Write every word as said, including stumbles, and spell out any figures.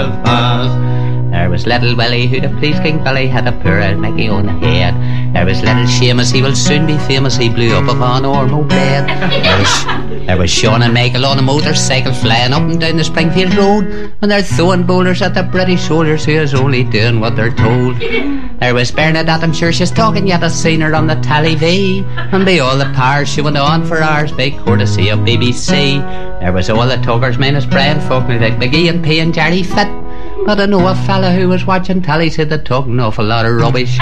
Belfast. There was little Willie, who the police king Billy had a poor old Mickey on the head. There was little Seamus, he will soon be famous, he blew up upon Ormo blade. There was, there was Sean and Michael on a motorcycle flying up and down the Springfield Road, and they're throwing boulders at the British soldiers who is only doing what they're told. There was Bernadette, I'm sure she's talking yet, I've seen her on the telly V, and by all the powers she went on for hours by courtesy of B B C. There was all the talkers minus Brian Faulkner, like McGee and P and Jerry Fitt. But I know a fella who was watching telly said they talked an awful lot of rubbish.